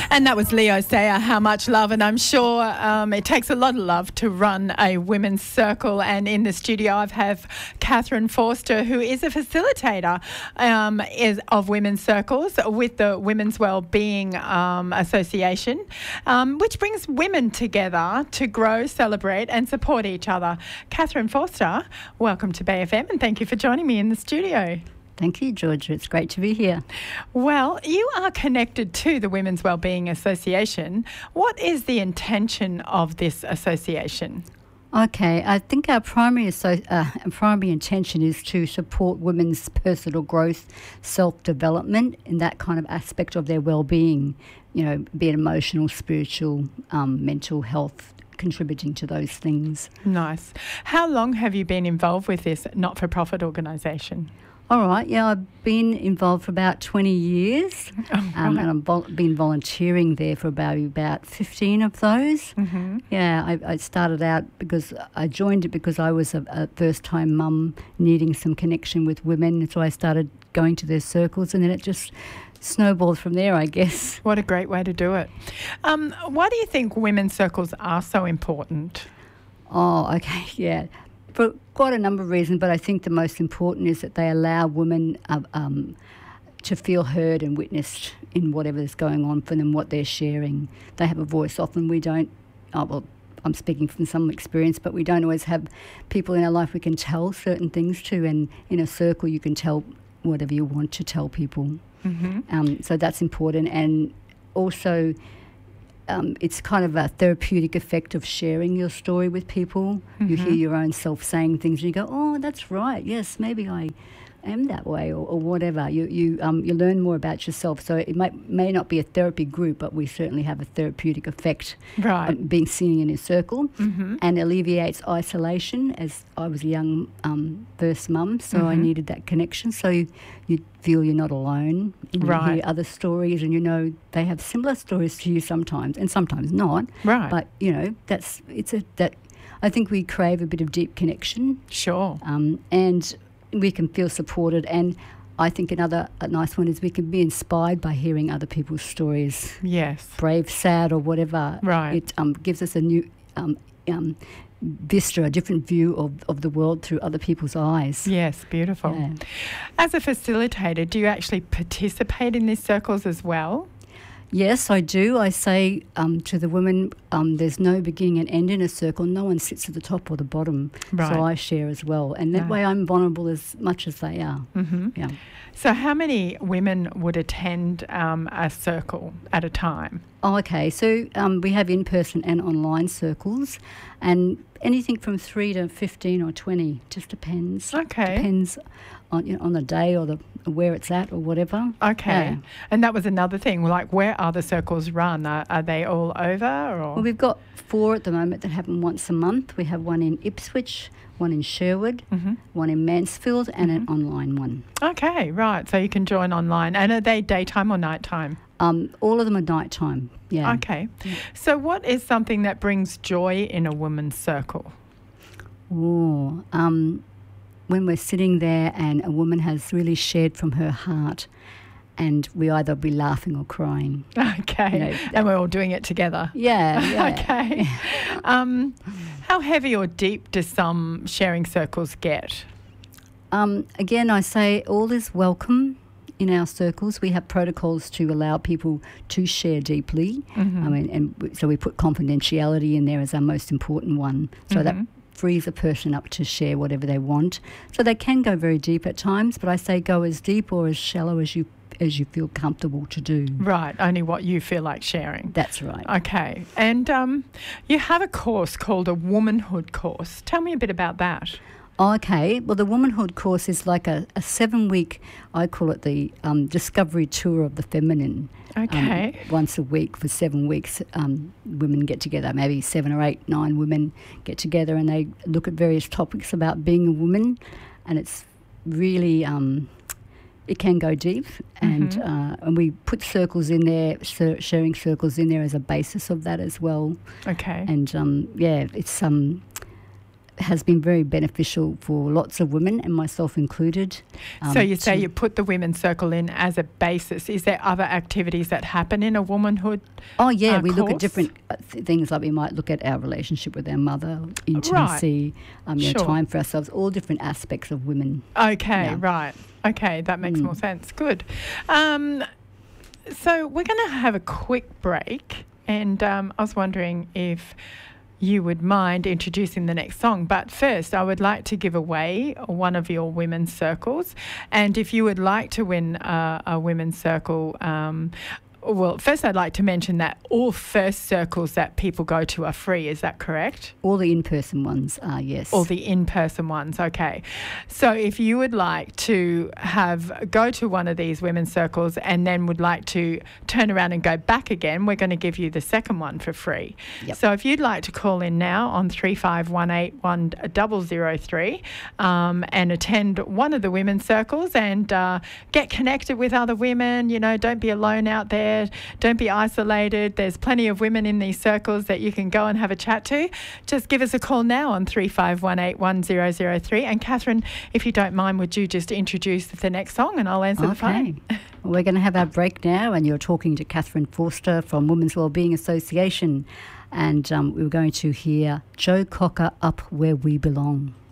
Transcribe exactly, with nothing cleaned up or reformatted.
And that was Leo Sayer, How Much Love, and I'm sure um, it takes a lot of love to run a women's circle. And in the studio I have Catherine Forster, who is a facilitator um, is of women's circles with the Women's Wellbeing um, Association, um, which brings women together to grow, celebrate and support each other. Catherine Forster, welcome to Bay F M and thank you for joining me in the studio. Thank you, Georgia. It's great to be here. Well, you are connected to the Women's Wellbeing Association. What is the intention of this association? Okay, I think our primary asso- uh, primary intention is to support women's personal growth, self-development, in that kind of aspect of their well-being, you know, be it emotional, spiritual, um, mental health, contributing to those things. Nice. How long have you been involved with this not-for-profit organisation? All right, yeah, I've been involved for about twenty years, Oh, um, right. and I've vol- been volunteering there for about about fifteen of those. Mm-hmm. Yeah, I, I started out because I joined it because I was a, a first-time mum needing some connection with women, so I started going to their circles, and then it just snowballed from there, I guess. What a great way to do it. Um, why do you think women's circles are so important? Oh, okay, yeah. For quite a number of reasons, but I think the most important is that they allow women uh, um, to feel heard and witnessed in whatever is going on for them, what they're sharing. They have a voice. Often we don't, oh, well, I'm speaking from some experience, but we don't always have people in our life we can tell certain things to, and in a circle you can tell whatever you want to tell people. Mm-hmm. Um, so that's important. And also Um, it's kind of a therapeutic effect of sharing your story with people. Mm-hmm. You hear your own self saying things and you go, oh, that's right, yes, maybe I am that way, or, or whatever. You you um, you learn more about yourself. So it might may not be a therapy group, but we certainly have a therapeutic effect Right. of being seen in a circle, Mm-hmm. and alleviates isolation. As I was a young um, first mum, so I Mhm. needed that connection. So you, you feel you're not alone. And you Right. hear other stories, and you know they have similar stories to you sometimes, and sometimes not. Right. But you know that's it's a that I think we crave a bit of deep connection, Sure. um, and we can feel supported. And I think another a nice one is we can be inspired by hearing other people's stories, Yes. brave, sad, or whatever. Right. It um, gives us a new um, um, vista, a different view of, of the world through other people's eyes. Yes, beautiful. Yeah. As a facilitator, do you actually participate in these circles as well? Yes, I do. I say um, to the women, um, there's no beginning and end in a circle. No one sits at the top or the bottom. Right. So I share as well. And that Right. way I'm vulnerable as much as they are. Mm-hmm. Yeah. So how many women would attend um, a circle at a time? Oh, okay. So um, we have in-person and online circles, and anything from three to fifteen or twenty, just depends. Okay. Depends on you know, on the day or the where it's at or whatever. Okay. Yeah. And that was another thing, like where are the circles run? Are, are they all over? Or? Well, we've got four at the moment that happen once a month. We have one in Ipswich, one in Sherwood, Mhm. one in Mansfield, and an online one. Okay, right. So you can join online. And are they daytime or nighttime? Um, all of them are nighttime. Yeah. Okay. So what is something that brings joy in a woman's circle? Oh, um, when we're sitting there and a woman has really shared from her heart, and we either be laughing or crying. Okay. You know, and we're all doing it together. Yeah. yeah. Okay. um, how heavy or deep do some sharing circles get? Um, again, I say all is welcome in our circles. We have protocols to allow people to share deeply. Mhm. I mean, and w- so we put confidentiality in there as our most important one. So that Mhm. frees a person up to share whatever they want. So they can go very deep at times, but I say go as deep or as shallow as you as you feel comfortable to do. Right, only what you feel like sharing. That's right. Okay. And um, you have a course called a womanhood course. Tell me a bit about that. Okay, well, the Womanhood course is like a, a seven-week, I call it the um, discovery tour of the feminine. Okay. Um, once a week for seven weeks, um, women get together, maybe seven or eight, nine women get together, and they look at various topics about being a woman, and it's really... Um, it can go deep, and Mhm. uh, and we put circles in there, cir- sharing circles in there as a basis of that as well. Okay. And um, yeah, it's um, has been very beneficial for lots of women, and myself included. Um, so you say to- you put the women's circle in as a basis. Is there other activities that happen in a womanhood? Oh, yeah, uh, we look at course? different uh, th- things, like we might look at our relationship with our mother, intimacy, um, you know, Sure. time for ourselves, all different aspects of women. Okay, Yeah. right. Okay, that makes Mm. more sense. Good. Um, so we're going to have a quick break, and um, I was wondering if you would mind introducing the next song. But first, I would like to give away one of your women's circles. And if you would like to win uh, a women's circle, um, well, first I'd like to mention that all first circles that people go to are free. Is that correct? All the in-person ones are, yes. All the in-person ones, okay. So if you would like to have go to one of these women's circles and then would like to turn around and go back again, we're going to give you the second one for free. Yep. So if you'd like to call in now on three five one eight one zero zero three um, and attend one of the women's circles and uh, get connected with other women, you know, don't be alone out there. Don't be isolated. There's plenty of women in these circles that you can go and have a chat to. Just give us a call now on three five one eight one zero zero three. And Catherine, if you don't mind, would you just introduce the next song and I'll answer the phone? Okay. Well, we're going to have our break now, and you're talking to Catherine Forster from Women's Wellbeing Association. And um, we're going to hear Joe Cocker, Up Where We Belong.